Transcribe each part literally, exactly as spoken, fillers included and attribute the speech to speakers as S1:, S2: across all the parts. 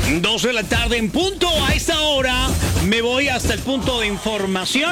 S1: Dos de la tarde en punto. A esta hora me voy hasta el punto de información.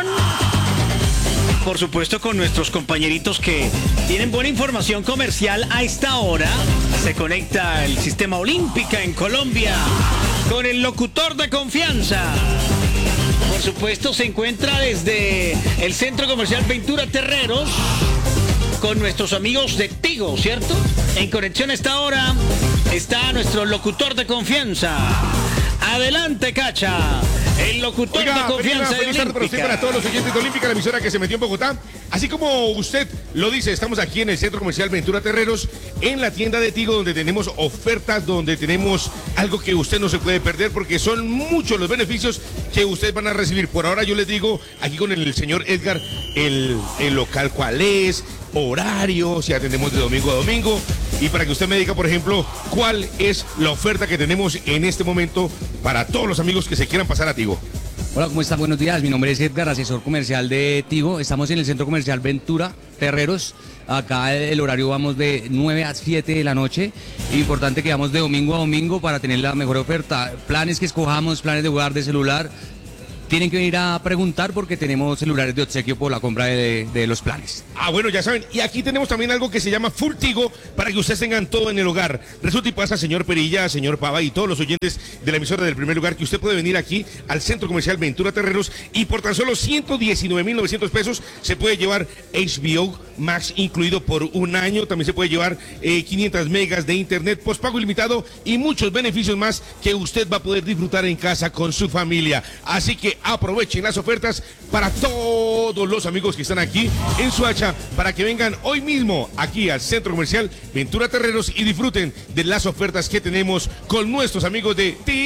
S1: Por supuesto, con nuestros compañeritos que tienen buena información comercial. A esta hora se conecta el Sistema Olímpica en Colombia con el locutor de confianza. Por supuesto, se encuentra desde el Centro Comercial Ventura Terreros con nuestros amigos de Tigo, ¿cierto? En conexión a esta hora está nuestro locutor de confianza. Adelante, Cacha. El locutor
S2: Oiga,
S1: de confianza
S2: feliz, feliz tarde para usted, para todos los oyentes de Olímpica, la emisora que se metió en Bogotá. Así como usted lo dice, estamos aquí en el Centro Comercial Ventura Terreros, en la tienda de Tigo, donde tenemos ofertas, donde tenemos algo que usted no se puede perder, porque son muchos los beneficios que ustedes van a recibir. Por ahora yo les digo, aquí con el señor Edgar, el, el local cuál es, horario, si atendemos de domingo a domingo, y para que usted me diga, por ejemplo, cuál es la oferta que tenemos en este momento para todos los amigos que se quieran pasar a Tigo.
S3: Hola, ¿cómo están? Buenos días. Mi nombre es Edgar, asesor comercial de Tigo. Estamos en el Centro Comercial Ventura Terreros. Acá el horario vamos de nueve a siete de la noche. Importante que vamos de domingo a domingo para tener la mejor oferta. Planes que escojamos, planes de hogar, de celular. Tienen que venir a preguntar porque tenemos celulares de obsequio por la compra de, de los planes.
S2: Ah, bueno, ya saben. Y aquí tenemos también algo que se llama Full Tigo para que ustedes tengan todo en el hogar. Resulta y pasa, señor Perilla, señor Pava y todos los oyentes de la emisora del primer lugar, que usted puede venir aquí al Centro Comercial Ventura Terreros y por tan solo ciento diecinueve mil novecientos pesos se puede llevar H B O Max incluido por un año. También se puede llevar eh, quinientas megas de internet, postpago ilimitado y muchos beneficios más que usted va a poder disfrutar en casa con su familia. Así que aprovechen las ofertas para todos los amigos que están aquí en Soacha para que vengan hoy mismo aquí al Centro Comercial Ventura Terreros y disfruten de las ofertas que tenemos con nuestros amigos de T